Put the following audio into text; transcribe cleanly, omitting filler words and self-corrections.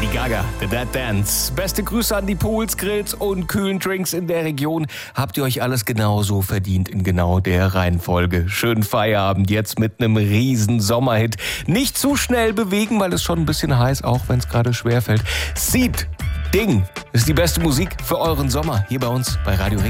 Lady Gaga, The Dead Dance. Beste Grüße an die Pools, Grills und kühlen Drinks in der Region. Habt ihr euch alles genauso verdient in genau der Reihenfolge. Schönen Feierabend jetzt mit einem riesen Sommerhit. Nicht zu schnell bewegen, weil es schon ein bisschen heiß, auch wenn es gerade schwerfällt. Seed, Ding, ist die beste Musik für euren Sommer hier bei uns bei Radio Ring.